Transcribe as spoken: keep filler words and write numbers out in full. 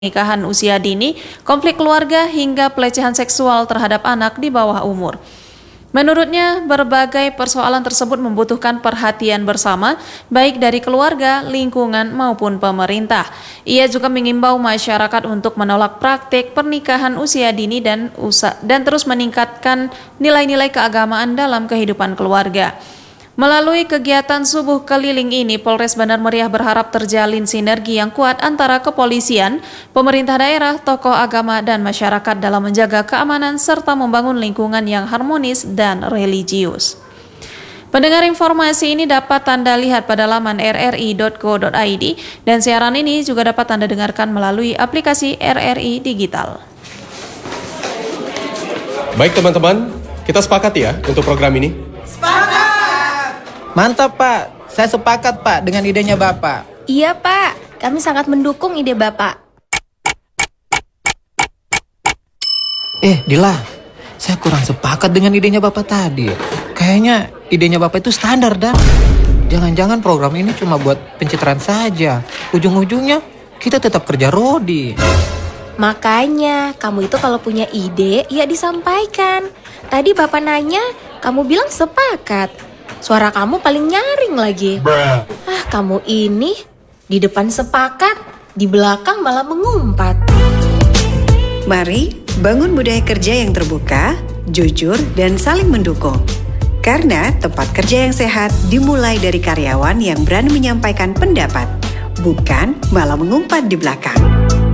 Pernikahan usia dini, konflik keluarga, hingga pelecehan seksual terhadap anak di bawah umur. Menurutnya, berbagai persoalan tersebut membutuhkan perhatian bersama, baik dari keluarga, lingkungan, maupun pemerintah. Ia juga mengimbau masyarakat untuk menolak praktik pernikahan usia dini dan, usa dan terus meningkatkan nilai-nilai keagamaan dalam kehidupan keluarga. Melalui kegiatan subuh keliling ini, Polres Bandar Meriah berharap terjalin sinergi yang kuat antara kepolisian, pemerintah daerah, tokoh agama, dan masyarakat dalam menjaga keamanan serta membangun lingkungan yang harmonis dan religius. Pendengar, informasi ini dapat Anda lihat pada laman r r i dot co dot i d dan siaran ini juga dapat Anda dengarkan melalui aplikasi R R I Digital. Baik teman-teman, kita sepakat ya untuk program ini? Sepakat! Mantap Pak, saya sepakat Pak dengan idenya Bapak. Iya Pak, kami sangat mendukung ide Bapak. Eh Dila, saya kurang sepakat dengan idenya Bapak tadi. Kayaknya idenya Bapak itu standar dah. Jangan-jangan program ini cuma buat pencitraan saja. Ujung-ujungnya kita tetap kerja rodi. Makanya, kamu itu kalau punya ide, ya disampaikan. Tadi Bapak nanya, kamu bilang sepakat. Suara kamu paling nyaring lagi. Bruh. Ah, kamu ini di depan sepakat, di belakang malah mengumpat. Mari bangun budaya kerja yang terbuka, jujur, dan saling mendukung. Karena tempat kerja yang sehat dimulai dari karyawan yang berani menyampaikan pendapat, bukan malah mengumpat di belakang.